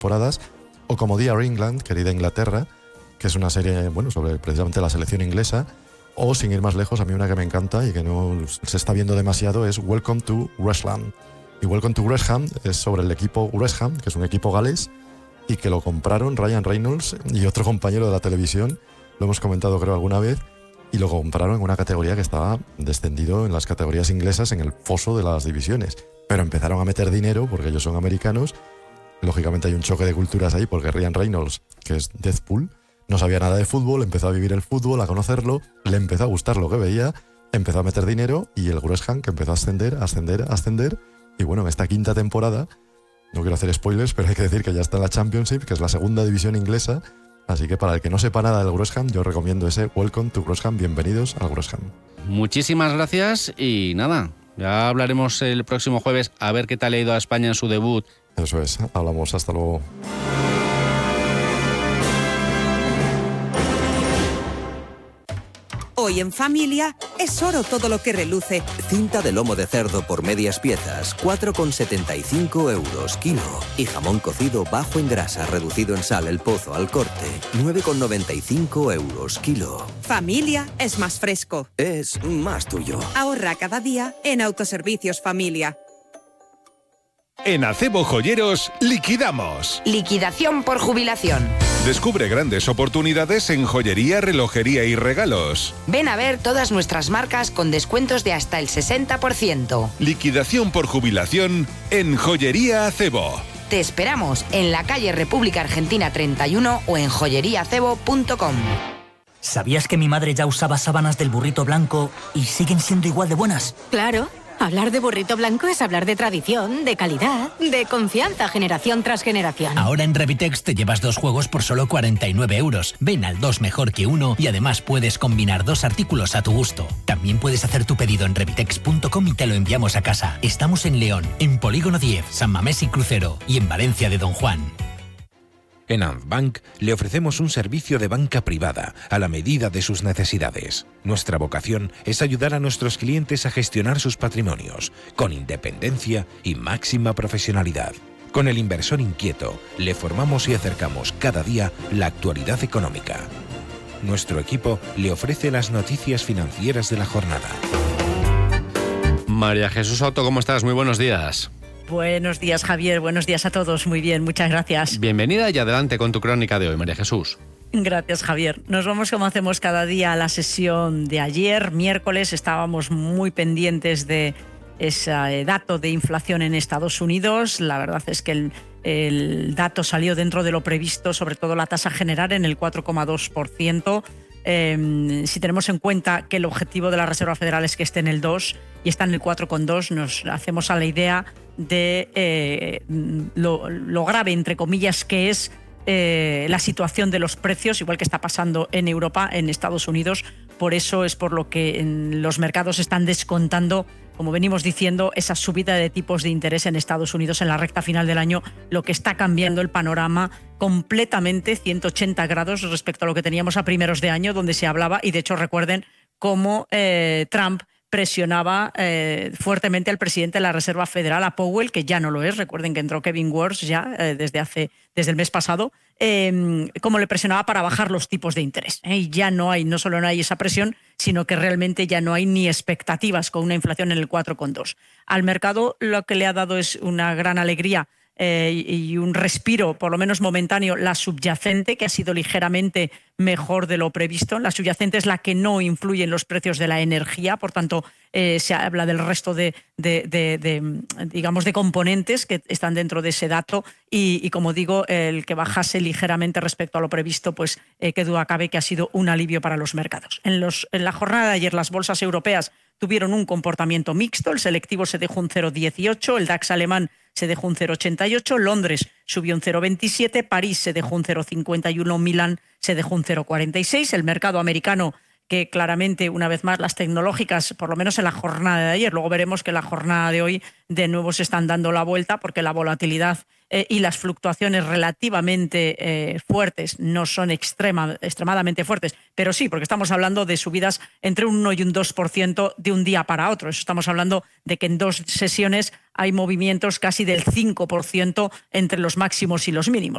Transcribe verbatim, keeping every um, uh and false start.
temporadas, o como Dear England, querida Inglaterra, que es una serie, bueno, sobre precisamente la selección inglesa, o sin ir más lejos, a mí una que me encanta y que no se está viendo demasiado es Welcome to Wrexham. Y Welcome to Wrexham es sobre el equipo Wrexham, que es un equipo galés, y que lo compraron Ryan Reynolds y otro compañero de la televisión, lo hemos comentado creo alguna vez, y lo compraron en una categoría que estaba descendido en las categorías inglesas en el foso de las divisiones. Pero empezaron a meter dinero porque ellos son americanos. Lógicamente hay un choque de culturas ahí porque Ryan Reynolds, que es Deadpool, no sabía nada de fútbol, empezó a vivir el fútbol, a conocerlo, le empezó a gustar lo que veía, empezó a meter dinero y el Wrexham que empezó a ascender, a ascender, a ascender. Y bueno, en esta quinta temporada, no quiero hacer spoilers, pero hay que decir que ya está en la Championship, que es la segunda división inglesa. Así que para el que no sepa nada del Wrexham, yo recomiendo ese Welcome to Wrexham, bienvenidos al Wrexham. Muchísimas gracias y nada, ya hablaremos el próximo jueves a ver qué tal ha ido a España en su debut. Eso es, hablamos, hasta luego. Hoy en familia es oro todo lo que reluce. Cinta de lomo de cerdo por medias piezas, cuatro con setenta y cinco euros kilo. Y jamón cocido bajo en grasa, reducido en sal El Pozo al corte, nueve con noventa y cinco euros kilo. Familia es más fresco. Es más tuyo. Ahorra cada día en Autoservicios Familia. En Acebo Joyeros, liquidamos. Liquidación por jubilación. Descubre grandes oportunidades en joyería, relojería y regalos. Ven a ver todas nuestras marcas con descuentos de hasta el sesenta por ciento. Liquidación por jubilación en Joyería Acebo. Te esperamos en la calle República Argentina treinta y uno o en joyería acebo punto com. ¿Sabías que mi madre ya usaba sábanas del Burrito Blanco y siguen siendo igual de buenas? Claro. Hablar de Burrito Blanco es hablar de tradición, de calidad, de confianza generación tras generación. Ahora en Revitex te llevas dos juegos por solo cuarenta y nueve euros. Ven al dos mejor que uno y además puedes combinar dos artículos a tu gusto. También puedes hacer tu pedido en revitex punto com y te lo enviamos a casa. Estamos en León, en Polígono diez, San Mamés y Crucero y en Valencia de Don Juan. En Antbank le ofrecemos un servicio de banca privada a la medida de sus necesidades. Nuestra vocación es ayudar a nuestros clientes a gestionar sus patrimonios con independencia y máxima profesionalidad. Con el inversor inquieto, le formamos y acercamos cada día la actualidad económica. Nuestro equipo le ofrece las noticias financieras de la jornada. María Jesús Soto, ¿cómo estás? Muy buenos días. Buenos días, Javier. Buenos días a todos. Muy bien, muchas gracias. Bienvenida y adelante con tu crónica de hoy, María Jesús. Gracias, Javier. Nos vamos, como hacemos cada día, a la sesión de ayer, miércoles. Estábamos muy pendientes de ese dato de inflación en Estados Unidos. La verdad es que el, el dato salió dentro de lo previsto, sobre todo la tasa general en el cuatro coma dos por ciento. Eh, si tenemos en cuenta que el objetivo de la Reserva Federal es que esté en el dos y está en el cuatro coma dos, nos hacemos a la idea de eh, lo, lo grave, entre comillas, que es eh, la situación de los precios, igual que está pasando en Europa, en Estados Unidos. Por eso es por lo que en los mercados están descontando, como venimos diciendo, esa subida de tipos de interés en Estados Unidos en la recta final del año, lo que está cambiando el panorama completamente ciento ochenta grados respecto a lo que teníamos a primeros de año, donde se hablaba, y de hecho recuerden cómo eh, Trump presionaba eh, fuertemente al presidente de la Reserva Federal, a Powell, que ya no lo es. Recuerden que entró Kevin Warsh ya eh, desde hace desde el mes pasado, eh, cómo le presionaba para bajar los tipos de interés. ¿eh? Y ya no hay, no solo no hay esa presión, sino que realmente ya no hay ni expectativas con una inflación en el cuatro coma dos. Al mercado lo que le ha dado es una gran alegría eh, y un respiro, por lo menos momentáneo, la subyacente, que ha sido ligeramente mejor de lo previsto. La subyacente es la que no influye en los precios de la energía, por tanto, eh, se habla del resto de, de, de, de, digamos, de componentes que están dentro de ese dato y, y como digo, el que bajase ligeramente respecto a lo previsto, pues eh, que duda cabe que ha sido un alivio para los mercados. En, los, en la jornada de ayer las bolsas europeas tuvieron un comportamiento mixto. El selectivo se dejó un cero coma dieciocho, el DAX alemán se dejó un cero coma ochenta y ocho, Londres subió un cero coma veintisiete, París se dejó un cero coma cincuenta y uno, Milán se dejó un cero coma cuarenta y seis. El mercado americano, que claramente, una vez más, las tecnológicas, por lo menos en la jornada de ayer, luego veremos que la jornada de hoy de nuevo se están dando la vuelta porque la volatilidad eh, y las fluctuaciones relativamente eh, fuertes no son extrema, extremadamente fuertes, pero sí, porque estamos hablando de subidas entre un uno y un dos por ciento de un día para otro. Eso estamos hablando de que en dos sesiones hay movimientos casi del cinco por ciento entre los máximos y los mínimos.